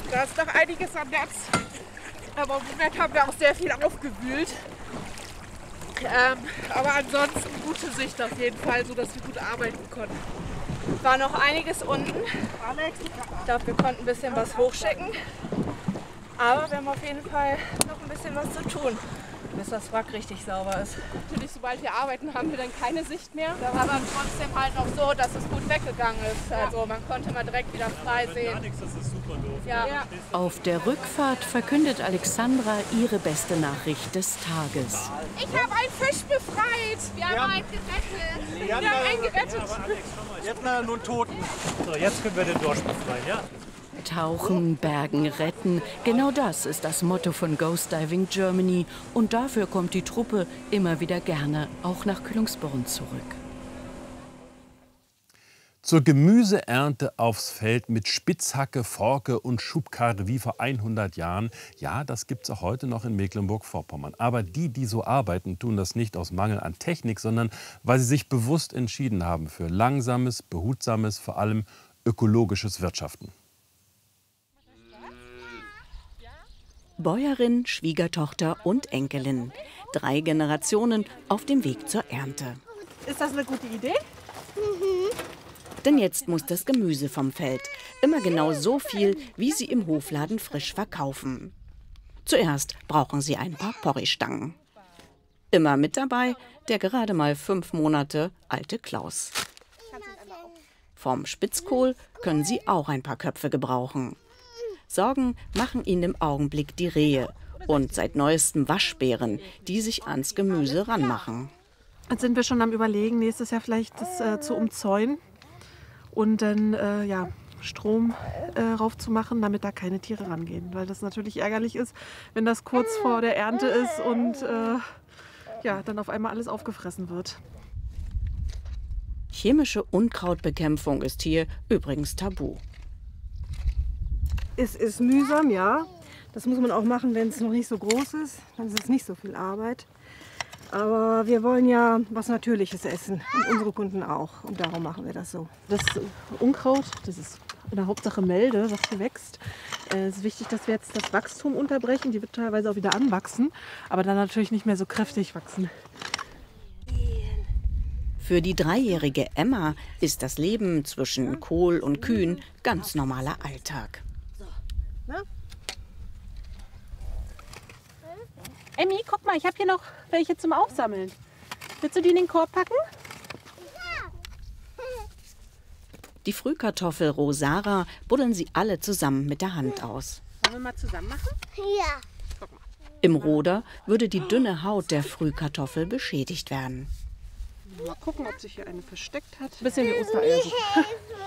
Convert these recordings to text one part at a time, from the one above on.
Da ist noch einiges an Netz. Aber im Moment haben wir auch sehr viel aufgewühlt. Aber ansonsten gute Sicht auf jeden Fall, sodass wir gut arbeiten konnten. War noch einiges unten. Ich glaube, wir konnten ein bisschen was hochschicken. Aber wir haben auf jeden Fall noch ein bisschen was zu tun, bis das Wrack richtig sauber ist. Natürlich, sobald wir arbeiten, haben wir dann keine Sicht mehr. Aber trotzdem halt noch so, dass es gut weggegangen ist. Also man konnte mal direkt wieder frei sehen. Das ist super doof. Ja. Auf der Rückfahrt verkündet Alexandra ihre beste Nachricht des Tages. Ich habe einen Fisch befreit. Wir haben einen gerettet. Wir haben einen gerettet. Jetzt mal nur einen Toten. So, jetzt können wir den Dorsch befreien, ja? Tauchen, bergen, retten. Genau das ist das Motto von Ghost Diving Germany. Und dafür kommt die Truppe immer wieder gerne auch nach Kühlungsborn zurück. Zur Gemüseernte aufs Feld mit Spitzhacke, Forke und Schubkarre wie vor 100 Jahren. Ja, das gibt es auch heute noch in Mecklenburg-Vorpommern. Aber die so arbeiten, tun das nicht aus Mangel an Technik, sondern weil sie sich bewusst entschieden haben für langsames, behutsames, vor allem ökologisches Wirtschaften. Bäuerin, Schwiegertochter und Enkelin. 3 Generationen auf dem Weg zur Ernte. Ist das eine gute Idee? Denn jetzt muss das Gemüse vom Feld. Immer genau so viel, wie sie im Hofladen frisch verkaufen. Zuerst brauchen sie ein paar Porree-Stangen. Immer mit dabei der gerade mal 5 Monate alte Klaus. Vom Spitzkohl können sie auch ein paar Köpfe gebrauchen. Sorgen machen ihnen im Augenblick die Rehe und seit neuestem Waschbären, die sich ans Gemüse ranmachen. Jetzt sind wir schon am Überlegen, nächstes Jahr vielleicht das zu umzäunen und dann Strom raufzumachen, damit da keine Tiere rangehen. Weil das natürlich ärgerlich ist, wenn das kurz vor der Ernte ist und dann auf einmal alles aufgefressen wird. Chemische Unkrautbekämpfung ist hier übrigens tabu. Es ist mühsam, ja. Das muss man auch machen, wenn es noch nicht so groß ist. Dann ist es nicht so viel Arbeit. Aber wir wollen ja was Natürliches essen und unsere Kunden auch. Und darum machen wir das so. Das Unkraut, das ist in der Hauptsache Melde, was hier wächst. Es ist wichtig, dass wir jetzt das Wachstum unterbrechen. Die wird teilweise auch wieder anwachsen, aber dann natürlich nicht mehr so kräftig wachsen. Für die 3-jährige Emma ist das Leben zwischen Kohl und Kühen ganz normaler Alltag. Emmy, guck mal, ich habe hier noch welche zum Aufsammeln. Willst du die in den Korb packen? Die Frühkartoffel Rosara buddeln sie alle zusammen mit der Hand aus. Wollen wir mal zusammen machen? Ja. Guck mal. Im Roder würde die dünne Haut der Frühkartoffel beschädigt werden. Mal gucken, ob sich hier eine versteckt hat. Ein bisschen wie Ostereiersuppe.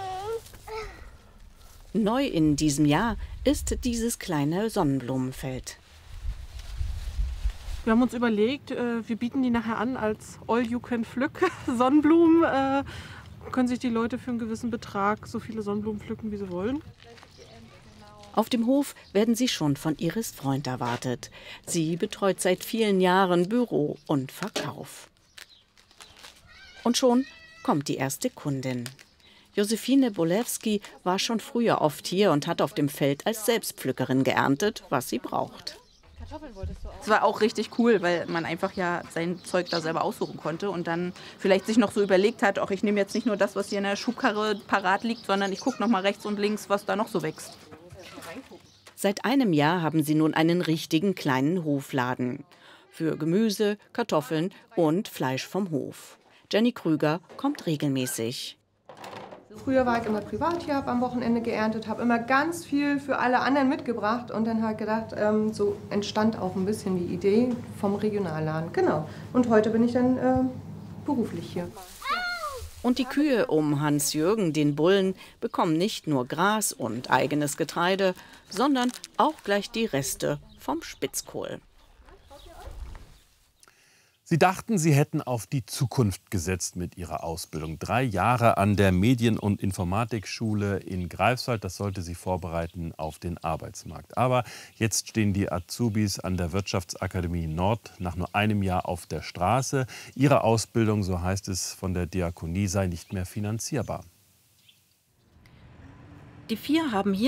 Neu in diesem Jahr ist dieses kleine Sonnenblumenfeld. Wir haben uns überlegt, wir bieten die nachher an als All-You-Can-Pflück Sonnenblumen. Können sich die Leute für einen gewissen Betrag so viele Sonnenblumen pflücken, wie sie wollen. Auf dem Hof werden sie schon von Iris Freund erwartet. Sie betreut seit vielen Jahren Büro und Verkauf. Und schon kommt die erste Kundin. Josephine Bolewski war schon früher oft hier und hat auf dem Feld als Selbstpflückerin geerntet, was sie braucht. Es war auch richtig cool, weil man einfach ja sein Zeug da selber aussuchen konnte und dann vielleicht sich noch so überlegt hat, auch ich nehme jetzt nicht nur das, was hier in der Schubkarre parat liegt, sondern ich gucke noch mal rechts und links, was da noch so wächst. Seit einem Jahr haben sie nun einen richtigen kleinen Hofladen. Für Gemüse, Kartoffeln und Fleisch vom Hof. Jenny Krüger kommt regelmäßig. Früher war ich immer privat hier, habe am Wochenende geerntet, habe immer ganz viel für alle anderen mitgebracht und dann habe ich gedacht, so entstand auch ein bisschen die Idee vom Regionalladen. Genau. Und heute bin ich dann beruflich hier. Und die Kühe um Hans-Jürgen, den Bullen, bekommen nicht nur Gras und eigenes Getreide, sondern auch gleich die Reste vom Spitzkohl. Sie dachten, sie hätten auf die Zukunft gesetzt mit ihrer Ausbildung. 3 Jahre an der Medien- und Informatikschule in Greifswald, das sollte sie vorbereiten auf den Arbeitsmarkt. Aber jetzt stehen die Azubis an der Wirtschaftsakademie Nord nach nur einem Jahr auf der Straße. Ihre Ausbildung, so heißt es von der Diakonie, sei nicht mehr finanzierbar. Die 4 haben hier